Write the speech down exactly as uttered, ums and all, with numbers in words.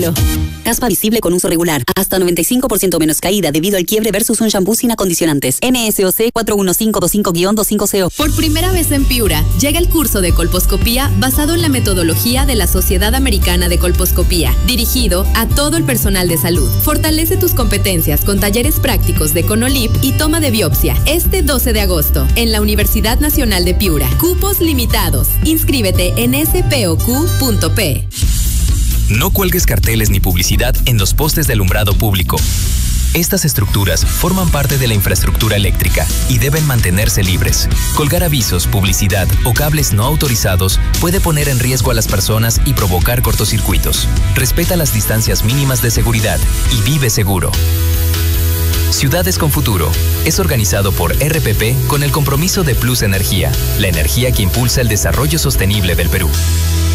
pelo. Caspa visible con uso regular. Hasta noventa y cinco por ciento menos caída debido al quiebre versus un shampoo sin acondicionantes. N S O C cuatro uno cinco dos cinco guión veinticinco C O. Por primera vez en Piura, llega el curso de colposcopía basado en la metodología de la Sociedad Americana de Colposcopía, dirigido a todo el personal de salud. Fortalece tus competencias con talleres prácticos de Conolip y toma de biopsia este doce de agosto en la Universidad Nacional de Piura. Cupos limitados. Inscríbete en s p o q punto p. No cuelgues carteles ni publicidad en los postes de alumbrado público. Estas estructuras forman parte de la infraestructura eléctrica y deben mantenerse libres. Colgar avisos, publicidad o cables no autorizados puede poner en riesgo a las personas y provocar cortocircuitos. Respeta las distancias mínimas de seguridad y vive seguro. Ciudades con Futuro es organizado por R P P con el compromiso de Plus Energía, la energía que impulsa el desarrollo sostenible del Perú.